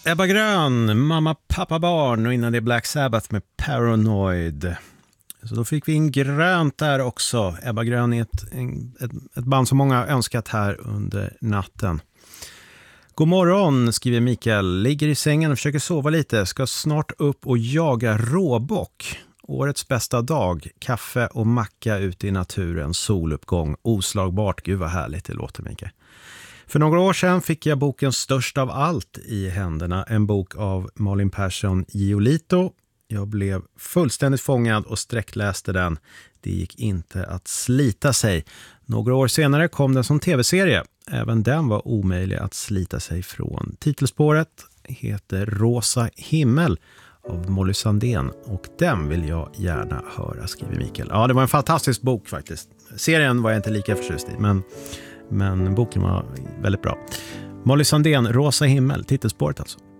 Ebba Grön, Mamma, pappa, barn, och innan det Black Sabbath med Paranoid. Så då fick vi in grönt där också. Ebba Grön är ett band som många har önskat här under natten. God morgon, skriver Mikael. Ligger i sängen och försöker sova lite. Ska snart upp och jaga råbock. Årets bästa dag. Kaffe och macka ute i naturen. Soluppgång. Oslagbart. Gud vad härligt det låter, Mikael. För några år sedan fick jag boken Störst av allt i händerna. En bok av Malin Persson Giolito. Jag blev fullständigt fångad och sträckläste den. Det gick inte att slita sig. Några år senare kom den som tv-serie. Även den var omöjlig att slita sig från. Titelspåret heter Rosa himmel av Molly Sandén. Och den vill jag gärna höra, skriver Mikael. Ja, det var en fantastisk bok faktiskt. Serien var jag inte lika förtjust i, men boken var väldigt bra. Molly Sandén, Rosa himmel, titelspåret alltså.